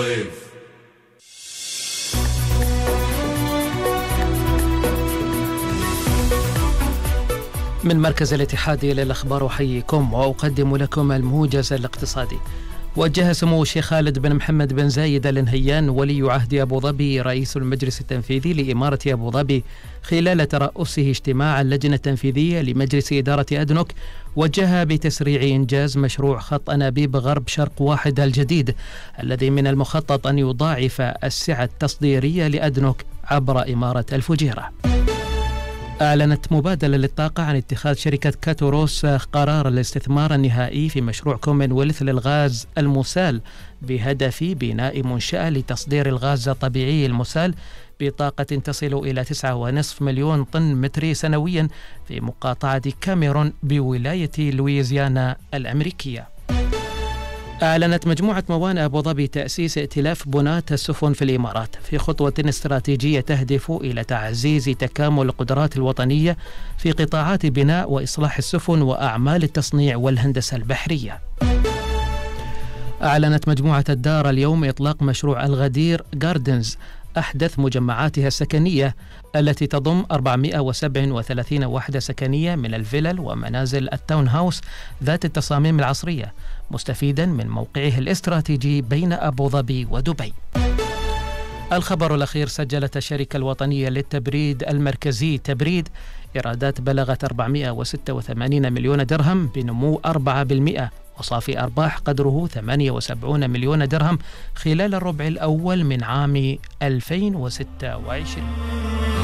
من مركز الاتحاد للأخبار أحييكم وأقدم لكم الموجز الاقتصادي. وجه سمو الشيخ خالد بن محمد بن زايد آل نهيان ولي عهد أبو ظبي رئيس المجلس التنفيذي لإمارة أبو ظبي خلال ترأسه اجتماع اللجنة التنفيذية لمجلس إدارة أدنوك، وجه بتسريع إنجاز مشروع خط أنابيب غرب شرق واحد الجديد الذي من المخطط أن يضاعف السعة التصديرية لأدنوك عبر إمارة الفجيرة. أعلنت مبادلة للطاقة عن اتخاذ شركة كاتوروس قرار الاستثمار النهائي في مشروع كومنولث للغاز المسال بهدف بناء منشأة لتصدير الغاز الطبيعي المسال بطاقة تصل إلى 9.5 مليون طن متري سنويا في مقاطعة كاميرون بولاية لويزيانا الأمريكية. أعلنت مجموعة موانئ أبو ظبي تأسيس ائتلاف بناة السفن في الإمارات في خطوة استراتيجية تهدف إلى تعزيز تكامل القدرات الوطنية في قطاعات بناء وإصلاح السفن وأعمال التصنيع والهندسة البحرية. أعلنت مجموعة الدار اليوم إطلاق مشروع الغدير جاردنز، أحدث مجمعاتها السكنية التي تضم 437 وحدة سكنية من الفلل ومنازل التاون هاوس ذات التصاميم العصرية، مستفيدا من موقعه الاستراتيجي بين أبو ظبي ودبي. الخبر الأخير: سجلت الشركة الوطنية للتبريد المركزي تبريد إيرادات بلغت 486 مليون درهم بنمو 4%، وصافي أرباح قدره 78 مليون درهم خلال الربع الأول من عام 2026.